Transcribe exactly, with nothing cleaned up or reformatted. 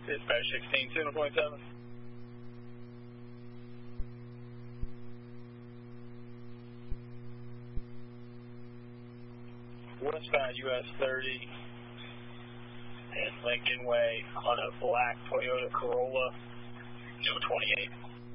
Dispatch sixteen, two point seven. Westbound U S thirty and Lincoln Way on a black Toyota Corolla, two twenty-eight.